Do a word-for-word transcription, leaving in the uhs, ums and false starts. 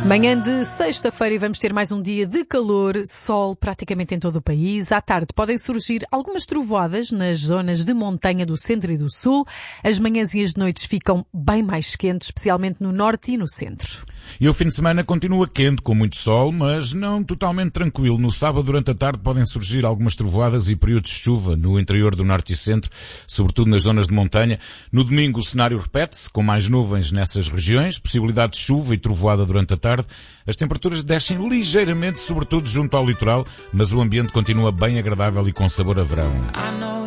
Manhã de sexta-feira e vamos ter mais um dia de calor, sol praticamente em todo o país. À tarde podem surgir algumas trovoadas nas zonas de montanha do centro e do sul. As manhãs e as noites ficam bem mais quentes, especialmente no norte e no centro. E o fim de semana continua quente, com muito sol, mas não totalmente tranquilo. No sábado, durante a tarde, podem surgir algumas trovoadas e períodos de chuva no interior do norte e centro, sobretudo nas zonas de montanha. No domingo, o cenário repete-se, com mais nuvens nessas regiões, possibilidade de chuva e trovoada durante a tarde. As temperaturas descem ligeiramente, sobretudo junto ao litoral, mas o ambiente continua bem agradável e com sabor a verão.